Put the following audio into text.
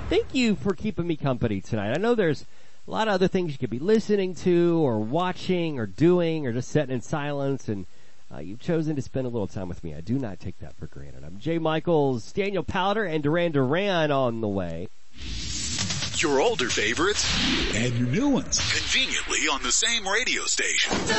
Thank you for keeping me company tonight. I know there's a lot of other things you could be listening to or watching or doing or just sitting in silence, and you've chosen to spend a little time with me. I do not take that for granted. I'm Jay Michaels, Daniel Powder, and Duran Duran on the way. Your older favorites and your new ones conveniently on the same radio station.